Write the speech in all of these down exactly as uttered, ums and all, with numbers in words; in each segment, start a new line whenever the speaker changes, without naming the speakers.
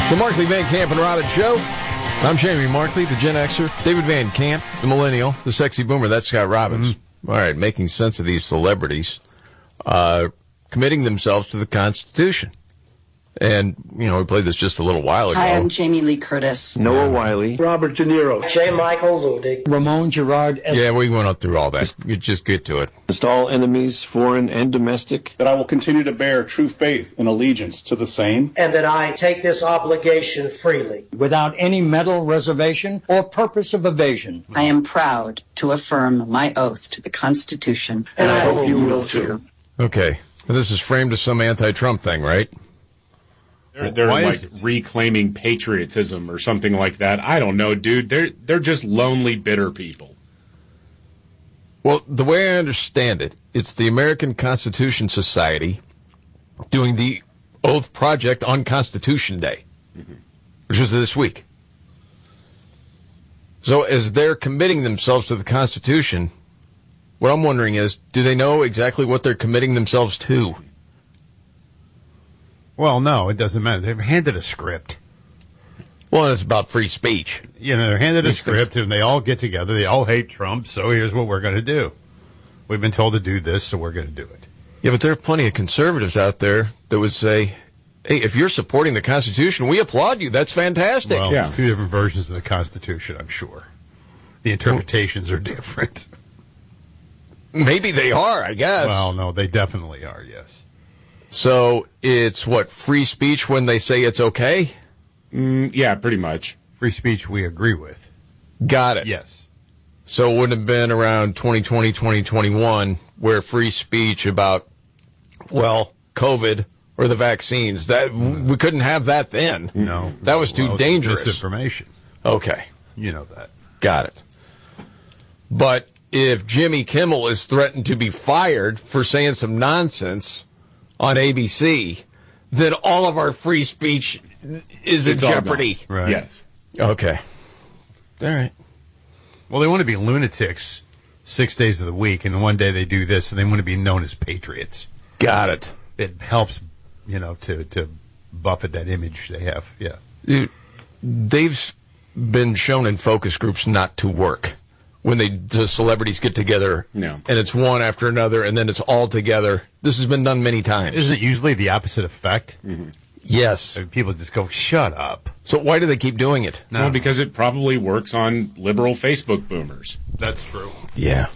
The Markley, Van Camp, and Robbins Show. I'm Jamie Markley, the Gen Xer. David Van Camp, the Millennial, the Sexy Boomer. That's Scott Robbins. Mm-hmm. All right, making sense of these celebrities uh, committing themselves to the Constitution. And, you know, we played this just a little while ago.
Hi, I'm Jamie Lee Curtis.
Noah Wiley.
Robert De Niro.
J. Michael Ludig.
Ramon Gerard. Es-
yeah, we went up through all that. You just get to it.
Against all enemies, foreign and domestic.
That I will continue to bear true faith and allegiance to the same.
And that I take this obligation freely.
Without any mental reservation or purpose of evasion.
I am proud to affirm my oath to the Constitution.
And I hope you will too.
Okay. Well, this is framed as some anti-Trump thing, right?
They're, they're
Why
like
is it?
reclaiming patriotism or something like that. I don't know, dude. They're they're just lonely, bitter people.
Well, the way I understand it, it's the American Constitution Society doing the Oath Project on Constitution Day, mm-hmm. which is this week. So as they're committing themselves to the Constitution, what I'm wondering is, do they know exactly what they're committing themselves to?
Well, no, it doesn't matter. They're handed a script.
Well, it's about free speech.
You know, they're handed a script, and they all get together. They all hate Trump, so here's what we're going to do. We've been told to do this, so we're going to do it.
Yeah, but there are plenty of conservatives out there that would say, hey, if you're supporting the Constitution, we applaud you. That's fantastic.
Well,
yeah.
It's two different versions of the Constitution, I'm sure. The interpretations are different.
Maybe they are, I guess.
Well, no, they definitely are, yes.
So it's, what, free speech when they say it's okay?
Mm, yeah, pretty much.
Free speech we agree with.
Got it.
Yes.
So it wouldn't have been around twenty twenty, twenty twenty-one where free speech about, well, COVID or the vaccines, that we couldn't have that then.
No.
That was too
well,
dangerous.
Misinformation.
Okay.
You know that.
Got it. But if Jimmy Kimmel is threatened to be fired for saying some nonsense on A B C, then all of our free speech is
It's
in
all
jeopardy.
gone.
Right.
Yes.
Okay. All right.
Well, they want to be lunatics six days of the week, and one day they do this, and they want to be known as patriots.
Got it.
It helps, you know, to, to buffet that image they have. Yeah.
Dude, they've been shown in focus groups not to work. When they the celebrities get together,
No.
and it's one after another, and then it's all together. This has been done many times.
Isn't it usually the opposite effect?
Mm-hmm.
Yes.
And people just go, shut up.
So why do they keep doing it?
No.
Well, because it probably works on liberal Facebook boomers.
That's true.
Yeah.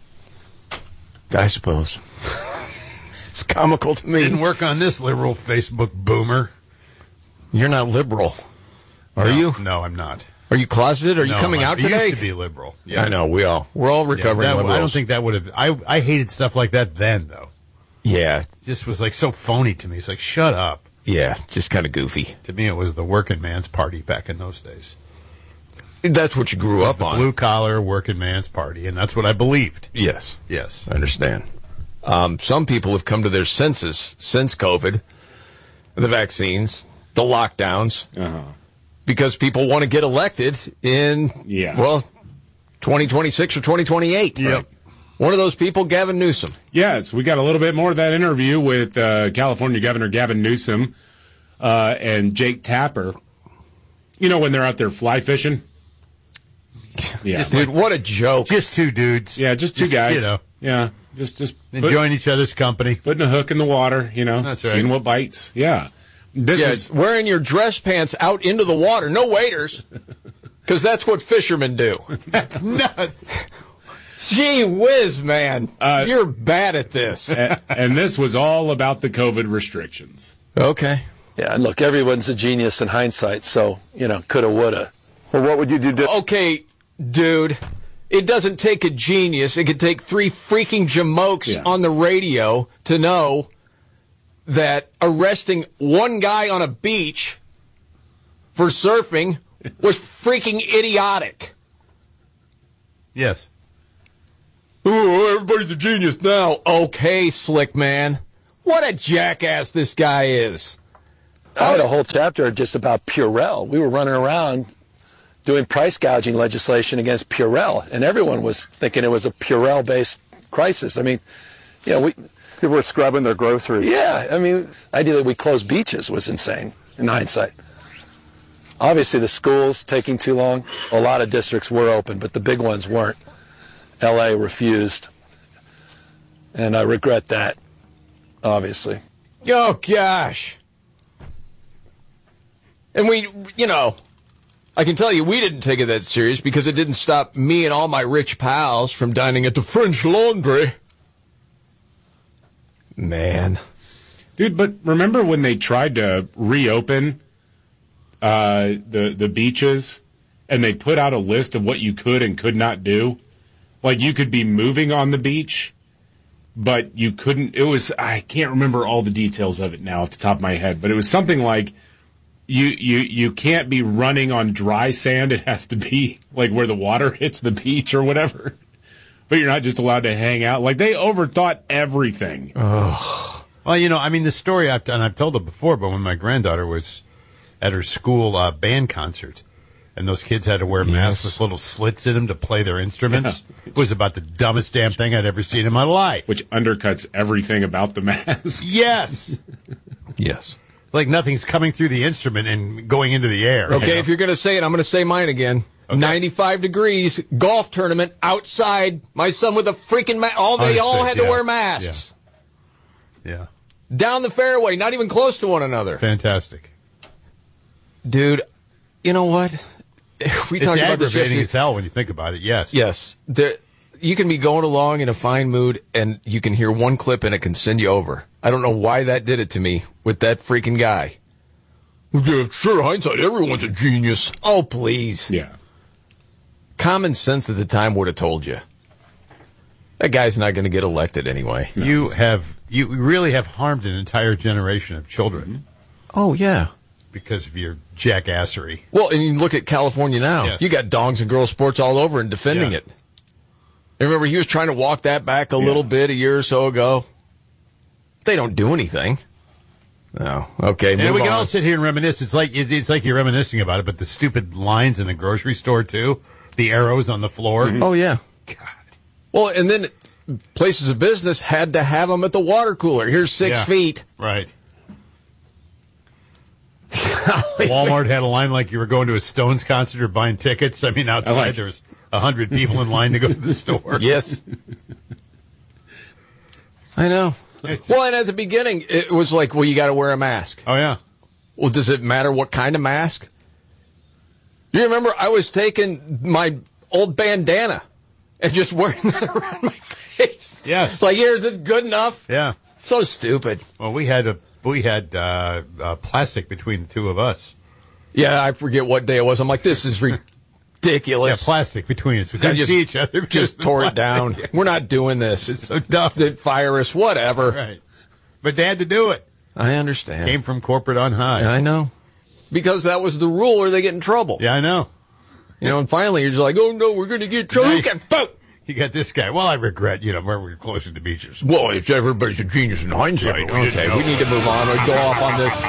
I suppose. It's comical to me.
Didn't work on this liberal Facebook boomer.
You're not liberal, are
no,
you?
No, I'm not.
Are you closeted? Are you
no,
coming
I
out today?
used to be liberal. Yeah.
I know, we all. We're all recovering
Yeah, that,
liberals.
I don't think that would have... I, I hated stuff like that then, though.
Yeah.
It just was like so phony to me. It's like, shut up.
Yeah, just kind of goofy.
To me, it was the working man's party back in those days.
That's what you grew up
the
on.
Blue-collar working man's party, and that's what I believed.
Yes.
Yes.
I understand. Um, some people have come to their senses since COVID, the vaccines, the lockdowns,
Uh-huh.
because people want to get elected in,
Yeah.
well, twenty twenty-six or twenty twenty-eight.
Yep.
Right? One of those people, Gavin Newsom.
Yes, we got a little bit more of that interview with uh, California Governor Gavin Newsom uh, and Jake Tapper. You know, when they're out there fly fishing? Yeah.
Dude, what a joke.
Just two dudes.
Yeah, just two
Just,
guys.
you know.
Yeah, just just put,
Enjoying each other's company.
putting a hook in the water, you know,
That's right.
seeing what bites. Yeah. This
Yeah,
was
wearing your dress pants out into the water. No waders. Because that's what fishermen do.
Nuts.
Gee whiz, man.
Uh,
You're bad at this.
and, and this was all about the COVID restrictions.
Okay.
Yeah, and look, everyone's a genius in hindsight, so, you know, coulda, woulda. Well, what would you do? Di-
Okay, dude. It doesn't take a genius. It could take three freaking jamokes
Yeah.
on the radio to know that arresting one guy on a beach for surfing was freaking idiotic.
Yes.
Oh, everybody's a genius now. Okay, slick man. What a jackass this guy is.
I had a whole chapter just about Purell. We were running around doing price gouging legislation against Purell, and everyone was thinking it was a Purell-based crisis. I mean, you know, we...
People were scrubbing their groceries.
Yeah, I mean, the idea that we closed beaches was insane in hindsight. Obviously, the schools taking too long. A lot of districts were open, but the big ones weren't. L A refused, and I regret that, obviously.
Oh, gosh. And we, you know, I can tell you we didn't take it that serious because it didn't stop me and all my rich pals from dining at the French Laundry. Man.
Dude, but remember when they tried to reopen uh, the the beaches and they put out a list of what you could and could not do? Like, you could be moving on the beach, but you couldn't. It was, I can't remember all the details of it now off the top of my head, but it was something like you, you, you can't be running on dry sand. It has to be like where the water hits the beach or whatever. But you're not just allowed to hang out. Like, they overthought everything.
Oh. Well, you know, I mean, the story, I've, and I've told it before, but when my granddaughter was at her school uh, band concert, and those kids had to wear masks yes. with little slits in them to play their instruments, yeah. It was about the dumbest damn thing I'd ever seen in my life.
Which undercuts everything about the mask.
Yes.
Yes.
Like nothing's coming through the instrument and going into the air.
Okay,
you know?
If you're going to say it, I'm going to say mine again. Okay. ninety-five degrees, golf tournament, outside, my son with a freaking mask. All, they all had to
yeah.
wear masks.
Yeah. yeah.
Down the fairway, not even close to one another.
Fantastic.
Dude, you know what? We
it's
talked about this
aggravating as hell when you think about it, yes.
Yes. There, you can be going along in a fine mood, and you can hear one clip, and it can send you over. I don't know why that did it to me with that freaking guy. Yeah, sure, hindsight, everyone's a genius. Oh, please.
Yeah.
Common sense at the time would have told you. That guy's not going to get elected anyway.
No. You have, you really have harmed an entire generation of children.
Mm-hmm. Oh, yeah.
Because of your jackassery.
Well, and you look at California now.
Yes.
You got dongs and girls sports all over and defending
yeah.
it. And remember, he was trying to walk that back a yeah. little bit a year or so ago. They don't do anything. No. Okay,
and
move
we can
on.
all sit here and reminisce. It's like it's like you're reminiscing about it, but the stupid lines in the grocery store, too. The arrows on the floor.
Mm-hmm. Oh, yeah.
God.
Well, and then places of business had to have them at the water cooler. Here's six
yeah.
feet.
Right. Walmart had a line like you were going to a Stones concert or buying tickets. I mean, outside like there was a hundred people in line to go to the store.
Yes. I know. Well, and at the beginning, it was like, well, you got to wear a mask.
Oh, yeah.
Well, does it matter what kind of mask? You remember I was taking my old bandana and just wearing that around my face.
Yes.
Like, here's it good enough?
Yeah.
So stupid.
Well, we had a we had uh, uh, plastic between the two of us.
Yeah, I forget what day it was. I'm like, this is ridiculous.
Yeah, plastic between us. We couldn't
just,
see each other.
Just tore it down. We're not doing this.
It's so dumb.
They fire us, whatever.
Right. But they had to do it.
I understand.
Came from corporate on high.
I know. Because that was the rule or they get in trouble.
Yeah, I know.
You know, and finally you're just like, oh, no, we're going to get in trouble. You can vote.
You got this guy. Well, I regret, you know, where we're closer to beaches.
Well, if everybody's a genius in hindsight. Yeah, we okay, we need to move on or go off on this.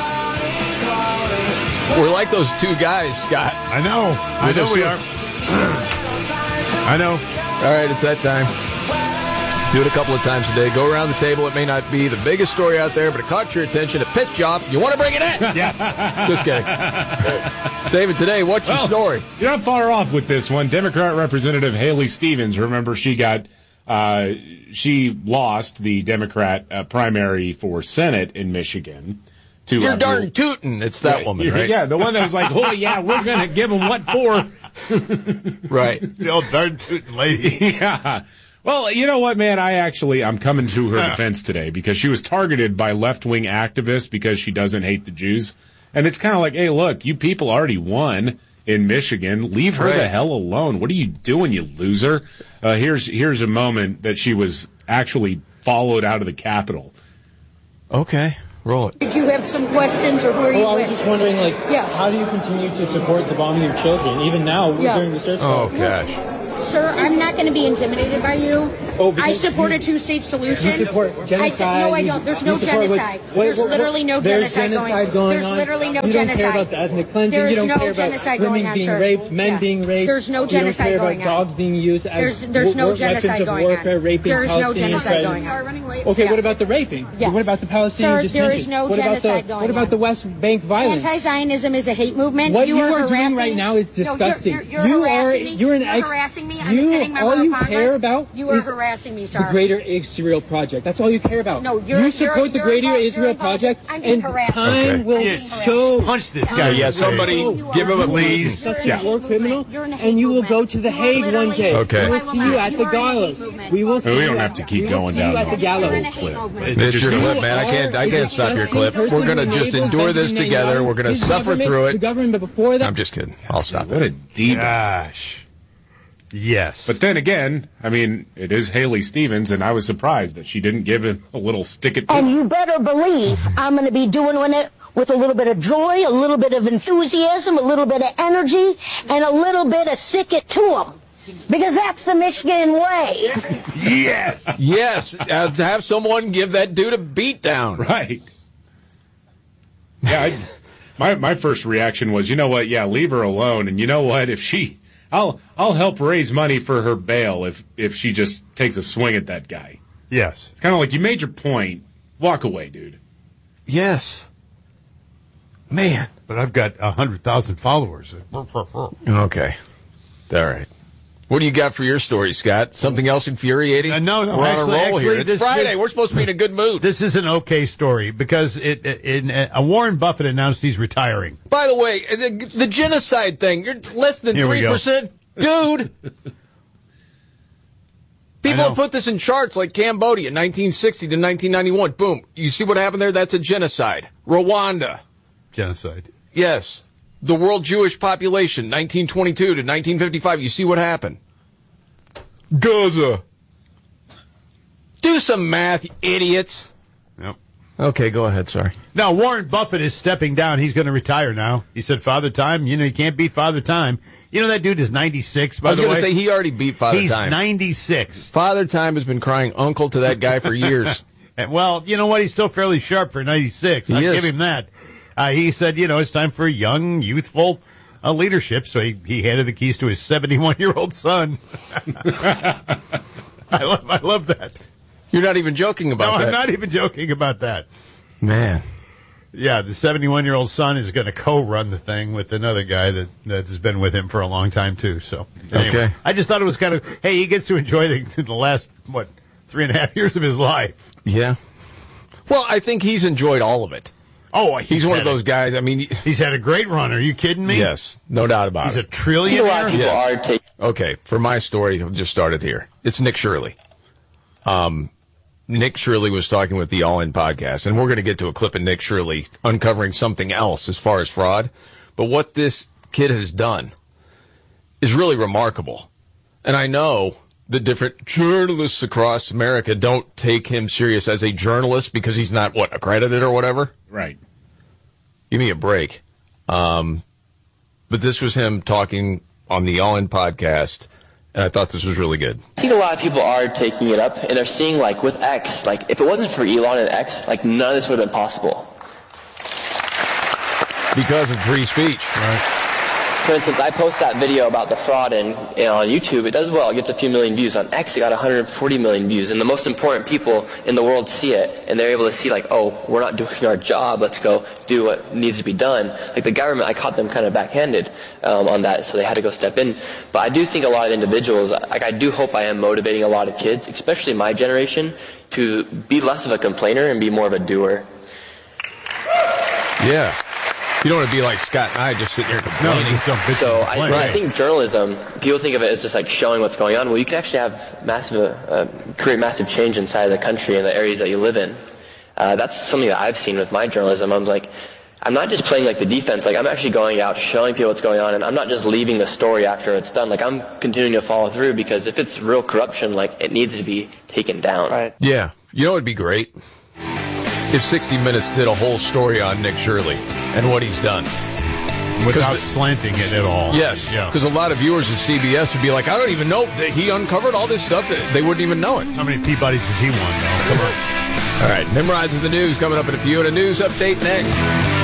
We're like those two guys, Scott.
I know. I know we are. I know.
All right, it's that time. Do it a couple of times a day. Go around the table. It may not be the biggest story out there, but it caught your attention. It pissed you off. You want to bring it in?
Yeah.
Just kidding. David, today, what's your
well,
story?
You're not far off with this one. Democrat Representative Haley Stevens, remember she got, uh, she lost the Democrat uh, primary for Senate in Michigan. To,
You're
uh,
darn tootin'. It's that
right,
woman, right?
Yeah, the one that was like, oh, yeah, we're going to give them what for?
Right.
The old darn tootin' lady.
Yeah. Well, you know what, man? I actually, I'm coming to her defense today because she was targeted by left-wing activists because she doesn't hate the Jews. And it's kind of like, hey, look, you people already won in Michigan. Leave her
right.
the hell alone. What are you doing, you loser? Uh, here's here's a moment that she was actually followed out of the Capitol.
Okay, roll it.
Did you have some questions, or who are you
well, I was
with?
just wondering, like,
yeah.
how do you continue to support the bombing of children, even now
yeah.
during the search?
Oh, gosh.
Sir, I'm not going to be intimidated by you.
Oh,
I support a two-state solution.
You support genocide.
I, no, I don't. There's no genocide.
What, what,
there's
what,
literally no
there's
genocide,
genocide
going,
going
There's
on.
literally no
you
genocide.
You don't care about the ethnic cleansing.
There's
you don't
no
care
genocide
about
going
women
on,
being
sir.
raped, men
yeah.
being raped.
There's no
you
genocide
don't care
going
about
on.
dogs being used as
there's, there's no
w-
genocide
weapons of
going
warfare,
on.
raping
There's no genocide
going
on.
Okay,
yeah.
what about the raping?
Yeah.
What about the Palestinian
Sir,
detention?
there is no
what
genocide
about the,
going
What about
on.
the West Bank violence?
Anti-Zionism is a hate movement.
What
you,
you
are,
are doing right
harassing-
now is disgusting.
No, you're, you're, you're
you
harassing
are,
me.
You're an
You're
ex-
harassing me. I'm
you,
a sitting member
all
of
you
Congress.
care about
You are
is
harassing me, sir.
the Greater Israel Project. That's all you care about.
No, you're,
you support
you're,
the
you're
Greater
involved,
Israel
involved.
Project,
I'm being
and
harassed.
time
Okay.
will
Yes.
show.
Punch this
time
guy.
Yeah, somebody
will
give him a
please.
discuss
Yeah.
war criminal,
You're in a hate
and you will
movement.
go to the
You are
Hague one
literally-
day.
Okay.
We will
I will
see
not.
you at
You
the
are in a hate
gallows.
movement.
We will see
We
you
don't
at-
have to keep
we will
going
see
down
you at
the
the
whole
gallows.
clip.
It's your clip, man. I can't. I can't stop your clip. We're gonna just endure this together. We're gonna suffer through
The
it.
government, but before that,
I'm just kidding. I'll stop
What a
it.
deep.
Gosh. Yes.
But then again, I mean, it is Haley Stevens, and I was surprised that she didn't give it a little stick it to
And
her.
you better believe I'm going to be doing it with a little bit of joy, a little bit of enthusiasm, a little bit of energy, and a little bit of stick it to them. Because that's the Michigan way.
Yes, yes. Uh, to have someone give that dude a beat down.
Right. Yeah, I, my my first reaction was, you know what? Yeah, leave her alone. And you know what? If she, I'll I'll help raise money for her bail if if she just takes a swing at that guy.
Yes.
It's kind of like you made your point. Walk away, dude.
Yes. Man.
But I've got one hundred thousand followers.
Okay. All right. What do you got for your story, Scott? Something else infuriating?
Uh, no, no.
We're
actually,
on a roll
actually,
here. It's
this,
Friday.
This,
We're supposed to be in a good mood.
This is an okay story because it, it, in, uh, Warren Buffett announced he's retiring.
By the way, the, the genocide thing, you're less than
Here we
three
go.
percent. Dude. People
know.
have put this in charts like Cambodia, nineteen sixty to nineteen ninety-one. Boom. You see what happened there? That's a genocide. Rwanda.
Genocide.
Yes. The world Jewish population, nineteen twenty-two to nineteen fifty-five. You see what happened? Gaza. Do some math, you idiots.
Yep.
Okay, go ahead. Sorry.
Now, Warren Buffett is stepping down. He's going to retire now. He said, Father Time, you know, you can't beat Father Time. You know, that dude is ninety-six, by
I was
the
going
way.
to say he already beat Father
He's
Time.
ninety-six.
Father Time has been crying uncle to that guy for years.
And, well, you know what? He's still fairly sharp for ninety-six.
He
I
is.
give him that. Uh, he said, you know, it's time for young, youthful uh, leadership. So he, he handed the keys to his seventy-one-year-old son. I love, I love that.
You're not even joking about
No,
that.
I'm not even joking about that.
Man.
Yeah, the seventy-one-year-old son is going to co-run the thing with another guy that that's been with him for a long time, too. So, anyway,
Okay.
I just thought it was kind of, hey, he gets to enjoy the, the last, what, three and a half years of his life.
Yeah. Well, I think he's enjoyed all of it.
Oh, he's,
He's one
had
of those
a-
guys. I mean,
He's had a great run. Are you kidding me?
yes, no doubt about
He's
it.
a trillionaire.
People
Yeah.
are taking.
Okay, for my story, I'll just start it here. It's Nick Shirley. Um, Nick Shirley was talking with the All In podcast, and we're going to get to a clip of Nick Shirley uncovering something else as far as fraud. But what this kid has done is really remarkable. And I know the different journalists across America don't take him serious as a journalist because he's not, what, accredited or whatever?
Right.
Give me a break. Um, but this was him talking on the All In podcast, and I thought this was really good.
I think a lot of people are taking it up, and they're seeing, like, with X, like, if it wasn't for Elon and X, like, none of this would have been possible.
Because of free speech.
Right.
For instance, I post that video about the fraud and, and on YouTube. It does well. It gets a few million views. On X, it got one hundred forty million views. And the most important people in the world see it. And they're able to see, like, oh, we're not doing our job. Let's go do what needs to be done. Like the government, I caught them kind of backhanded um, on that. So they had to go step in. But I do think a lot of individuals, like I do hope I am motivating a lot of kids, especially my generation, to be less of a complainer and be more of a doer.
Yeah. You don't want to be like Scott and I just sitting here complaining.
No, just don't
So I,
Right.
I think journalism, people think of it as just like showing what's going on. Well, you can actually have massive, uh, create massive change inside of the country and the areas that you live in. Uh, that's something that I've seen with my journalism. I'm like, I'm not just playing like the defense. Like I'm actually going out, showing people what's going on, and I'm not just leaving the story after it's done. Like I'm continuing to follow through because if it's real corruption, like it needs to be taken down. Right.
Yeah. You know what would be great? If sixty minutes did a whole story on Nick Shirley and what he's done.
Without the, slanting it at all.
Yes. Because yeah. a lot of viewers of C B S would be like, I don't even know that he uncovered all this stuff. They wouldn't even know it.
How many Peabodys has he won, though?
Come on. All right. Nimrod's in the news coming up in a few. And a news update next.